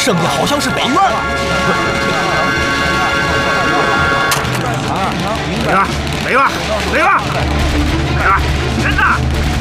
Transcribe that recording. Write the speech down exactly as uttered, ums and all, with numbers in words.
剩下好像是北院。 没了，没了，没了，没了，人呢？